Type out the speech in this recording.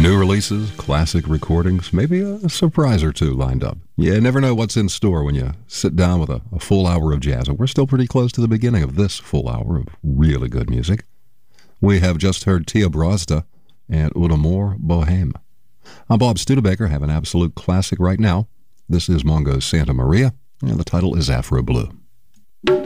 New releases, classic recordings, maybe a surprise or two lined up. You never know what's in store when you sit down with a full hour of jazz. And we're still pretty close to the beginning of this full hour of really good music. We have just heard Tia Brozda and Un Amor Bohème. I'm Bob Studebaker, have an absolute classic right now. This is Mongo's Santa Maria, and the title is Afro Blue.